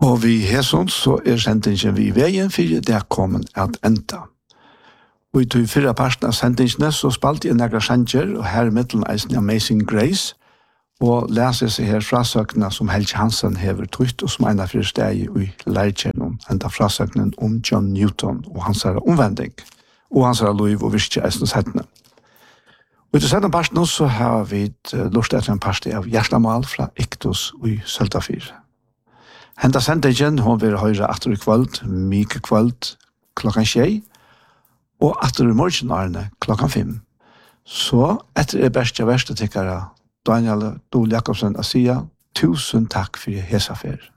Og vi hæsson så sendingen vi i veien for det er kommet at enda. Og i tog fyrre parten av sendingene så spalte jeg nægra sanger, og her i middelen eisen Amazing Grace, og leser seg her frasøkene som Helge Hansen hever trygt, og som ena fyrir steg i lærkjernen, enda frasøkenen om John Newton og hans omvending, og hans liv og virke eisen settene. Og i tog parten så har vi lurt etter en parti av Gjerstamal fra Iktos i Søltafyr. Henda sendingen, hun vil høre atter i kvöld, myke kvöld, klokkan 6, og atter i morgenarene klokkan 5. Så etter best jeg verste tikkere, Daniel Dole Jakobsen Asia, 1000 takk for hesa fer.